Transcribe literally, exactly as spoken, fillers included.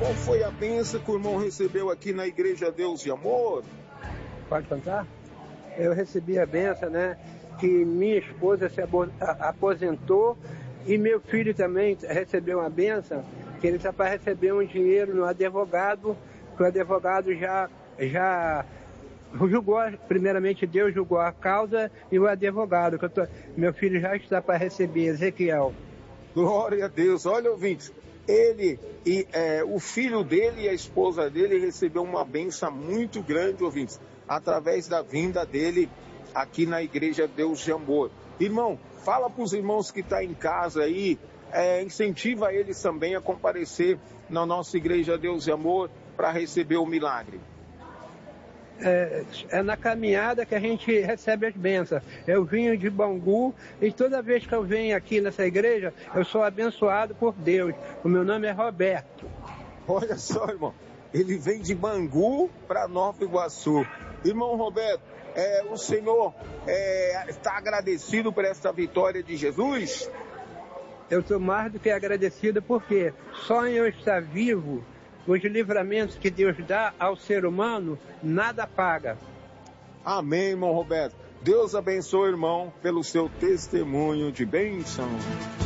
qual foi a bênção que o irmão recebeu aqui na Igreja Deus de Amor? Pode contar? Eu recebi a bênção, né? Que minha esposa se aposentou e meu filho também recebeu uma bênção, que ele está para receber um dinheiro no advogado, que o advogado já, já julgou, primeiramente Deus julgou a causa e o advogado, que eu tô, meu filho já está para receber, Ezequiel. Glória a Deus. Olha, ouvintes, ele e é, o filho dele e a esposa dele recebeu uma bênção muito grande, ouvintes, através da vinda dele aqui na Igreja Deus de Amor. Irmão, fala para os irmãos que estão tá em casa aí, é, incentiva eles também a comparecer na nossa Igreja Deus de Amor para receber o milagre. É, é na caminhada que a gente recebe as bênçãos. Eu vim de Bangu e toda vez que eu venho aqui nessa igreja, eu sou abençoado por Deus. O meu nome é Roberto. Olha só, irmão, ele vem de Bangu para Nova Iguaçu. Irmão Roberto, é, o Senhor é, está agradecido por essa vitória de Jesus? Eu estou mais do que agradecido porque só em eu estar vivo, os livramentos que Deus dá ao ser humano, nada paga. Amém, irmão Roberto. Deus abençoe, irmão, pelo seu testemunho de bênção.